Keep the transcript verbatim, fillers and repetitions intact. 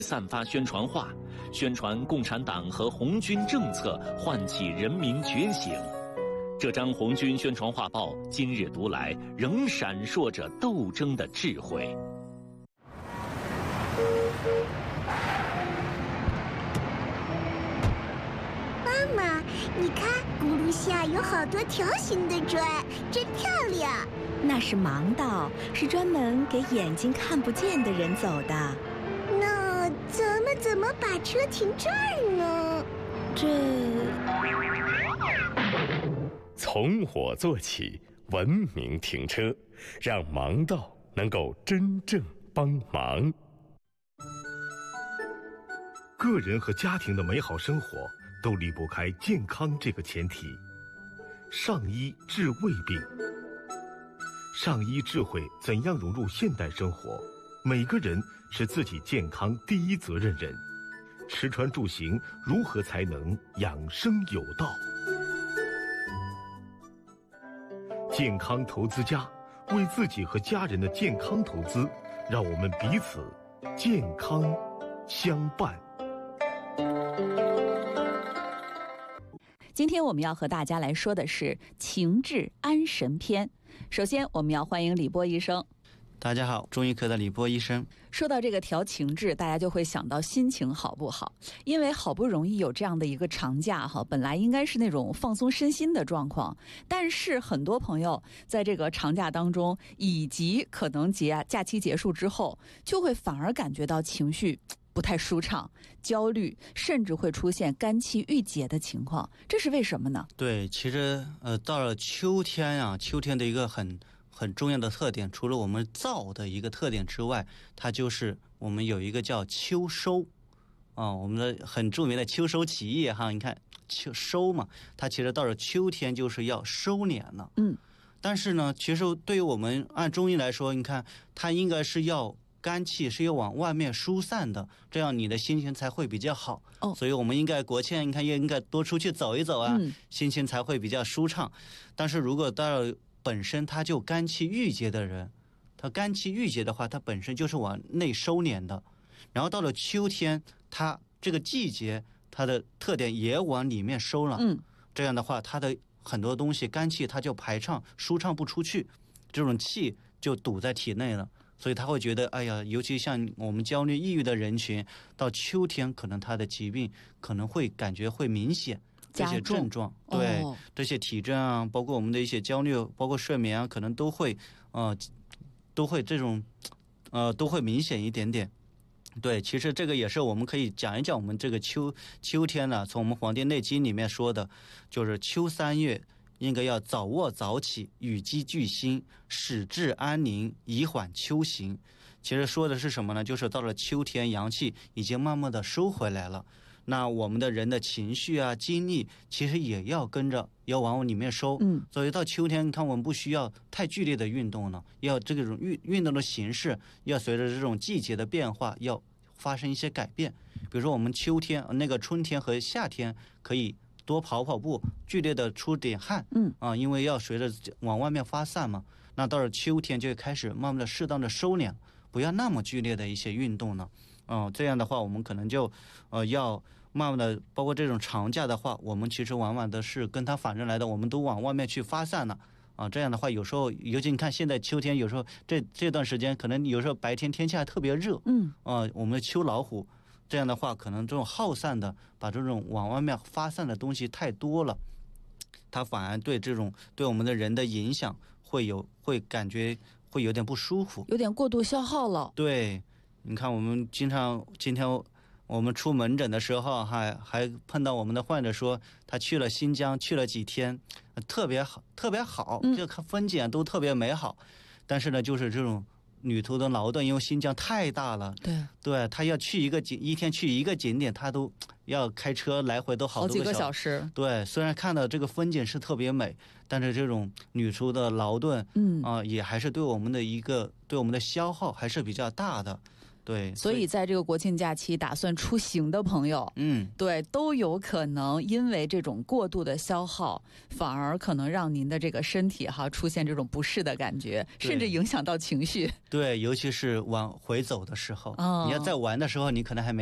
散发宣传画，宣传共产党和红军政策，唤起人民觉醒。这张红军宣传画报今日读来，仍闪烁着斗争的智慧。 妈妈，你看，轱辘下有好多条形的砖，真漂亮。 那是盲道，是专门给眼睛看不见的人走的。 那咱们怎么把车停这儿呢？ 这…… 从我做起，文明停车，让盲道能够真正帮忙。 个人和家庭的美好生活都离不开健康这个前提。上医治胃病，上医智慧怎样融入现代生活？每个人是自己健康第一责任人，吃穿住行如何才能养生有道？健康投资家，为自己和家人的健康投资，让我们彼此健康相伴。 今天我们要和大家来说的是情志安神篇。首先我们要欢迎李波医生。 大家好，中医科的李波医生。 说到这个调情志，大家就会想到心情好不好，因为好不容易有这样的一个长假哈，本来应该是那种放松身心的状况，但是很多朋友在这个长假当中，以及可能节假期结束之后，就会反而感觉到情绪不太舒畅、焦虑，甚至会出现肝气郁结的情况，这是为什么呢？ 对，其实呃，到了秋天啊，秋天的一个很很重要的特点，除了我们燥的一个特点之外，它就是我们有一个叫秋收啊，我们的很著名的秋收起义哈，你看秋收嘛，它其实到了秋天就是要收敛了。 嗯， 但是呢，其实对于我们按中医来说，你看它应该是要肝气是要往外面疏散的，这样你的心情才会比较好。 哦， 所以我们应该国庆，你看也应该多出去走一走啊， 嗯、 心情才会比较舒畅。但是如果到了本身他就肝气郁结的人，他肝气郁结的话，他本身就是往内收敛的。然后到了秋天，他这个季节它的特点也往里面收了。 嗯， 这样的话，它的很多东西肝气它就排畅舒畅不出去，这种气就堵在体内了。所以他会觉得，哎呀，尤其像我们焦虑抑郁的人群，到秋天可能他的疾病可能会感觉会明显。这些症状，对、哦、这些体征啊，包括我们的一些焦虑，包括睡眠啊，可能都会呃都会这种呃都会明显一点点。对，其实这个也是我们可以讲一讲我们这个秋秋天呢、啊，从我们《黄帝内经》里面说的，就是秋三月应该要早卧早起，与鸡俱兴，使志安宁，以缓秋行。其实说的是什么呢？就是到了秋天，阳气已经慢慢的收回来了。那我们的人的情绪啊、精力，其实也要跟着要往里面收。 嗯， 所以到秋天，你看我们不需要太剧烈的运动了，要这种运运动的形式要随着这种季节的变化，要发生一些改变。比如说我们秋天、那个春天和夏天可以多跑跑步，剧烈的出点汗。 嗯啊，因为要随着往外面发散嘛。那到了秋天就开始慢慢的适当的收敛，不要那么剧烈的一些运动了。哦、呃，这样的话，我们可能就，呃，要慢慢的，包括这种长假的话，我们其实往往的是跟它反着来的，我们都往外面去发散了啊、呃。这样的话，有时候，尤其你看现在秋天，有时候这这段时间，可能有时候白天天气还特别热， 嗯， 啊、呃，我们的秋老虎，这样的话，可能这种耗散的，把这种往外面发散的东西太多了，它反而对这种对我们的人的影响会有，会感觉会有点不舒服， 有点过度消耗了。 对。你看，我们经常今天我们出门诊的时候，还还碰到我们的患者说，他去了新疆，去了几天，特别好，特别好，这看风景都特别美好。但是呢，就是这种旅途的劳顿，因为新疆太大了， 对对，他要去一个景，一天去一个景点，他都要开车来回都好多个小时， 好几个小时。 对，虽然看到这个风景是特别美，但是这种旅途的劳顿， 嗯啊、呃，也还是对我们的一个对我们的消耗还是比较大的。 对， 所以在这个国庆假期打算出行的朋友， 嗯， 对，都有可能因为这种过度的消耗，反而可能让您的这个身体哈出现这种不适的感觉，甚至影响到情绪。 对，尤其是往回走的时候， 哦你要在玩的时候，你可能还没